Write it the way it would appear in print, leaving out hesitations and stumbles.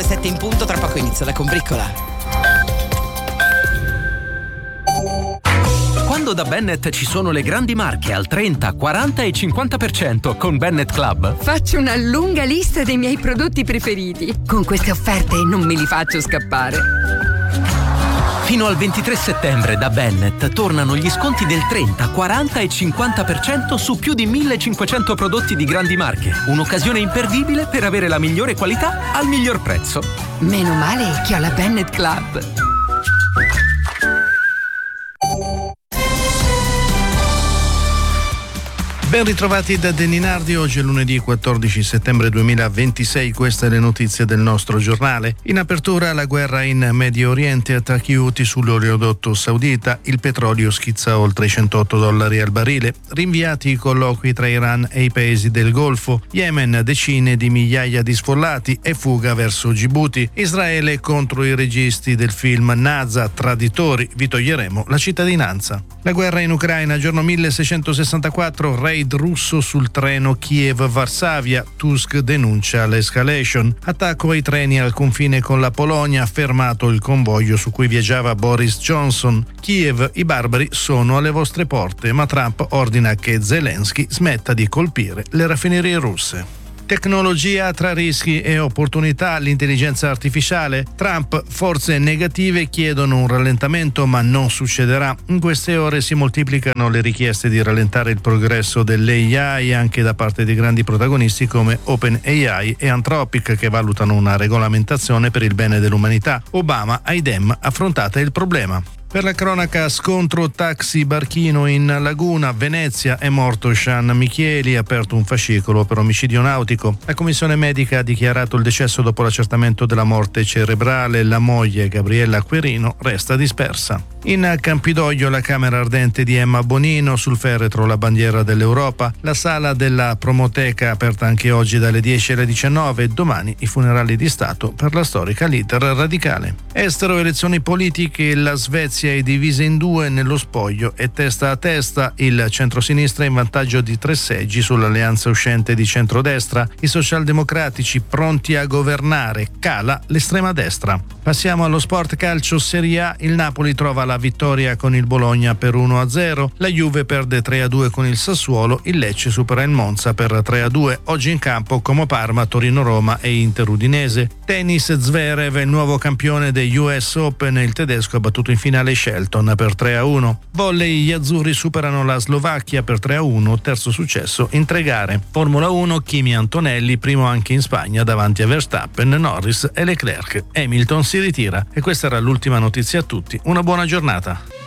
7 in punto, tra poco inizia la combriccola. Quando da Bennett ci sono le grandi marche al 30, 40 e 50% con Bennett Club, faccio una lunga lista dei miei prodotti preferiti. Con queste offerte non me li faccio scappare. fino al 23 settembre da Bennett tornano gli sconti del 30, 40 e 50% su più di 1500 prodotti di grandi marche. Un'occasione imperdibile per avere la migliore qualità al miglior prezzo. Meno male che ho la Bennett Club. Ben ritrovati da Deninardi, oggi è lunedì 14 settembre 2026, queste le notizie del nostro giornale. In apertura la guerra in Medio Oriente, attacchi Houthi sull'oleodotto saudita, il petrolio schizza oltre i $108 al barile, rinviati i colloqui tra Iran e i paesi del Golfo, Yemen decine di migliaia di sfollati e fuga verso Djibouti, Israele contro i registi del film Naza, traditori, vi toglieremo la cittadinanza. La guerra in Ucraina, giorno 1664, raid russo sul treno Kiev-Varsavia, Tusk denuncia l'escalation, attacco ai treni al confine con la Polonia, fermato il convoglio su cui viaggiava Boris Johnson, Kiev, i barbari sono alle vostre porte, ma Trump ordina che Zelensky smetta di colpire le raffinerie russe. Tecnologia tra rischi e opportunità, l'intelligenza artificiale. Trump, forze negative chiedono un rallentamento, ma non succederà. In queste ore si moltiplicano le richieste di rallentare il progresso dell'AI anche da parte di grandi protagonisti come OpenAI e Anthropic, che valutano una regolamentazione per il bene dell'umanità. Obama, ai Dem, affrontate il problema. Per la cronaca, scontro taxi barchino in laguna, Venezia, è morto Sean Michieli, aperto un fascicolo per omicidio nautico. La commissione medica ha dichiarato il decesso dopo l'accertamento della morte cerebrale. La moglie, Gabriella Querino, resta dispersa. In Campidoglio la camera ardente di Emma Bonino, sul feretro la bandiera dell'Europa, la sala della Promoteca aperta anche oggi dalle 10 alle 19, domani i funerali di Stato per la storica leader radicale. Estero, elezioni politiche, la Svezia è divisa in due nello spoglio e testa a testa, il centrosinistra in vantaggio di 3 seggi sull'alleanza uscente di centrodestra, i socialdemocratici pronti a governare, cala l'estrema destra. Passiamo allo sport calcio Serie A, il Napoli trova la vittoria con il Bologna per 1-0, la Juve perde 3-2 con il Sassuolo, il Lecce supera il Monza per 3-2, oggi in campo Como Parma, Torino Roma e Inter Udinese. Tennis, Zverev è il nuovo campione degli US Open, il tedesco ha battuto in finale Shelton per 3-1. Volley, gli azzurri superano la Slovacchia per 3-1, terzo successo in 3 gare. Formula 1, Kimi Antonelli, primo anche in Spagna davanti a Verstappen, Norris e Leclerc. Hamilton si ritira. E questa era l'ultima notizia a tutti. Una buona giornata.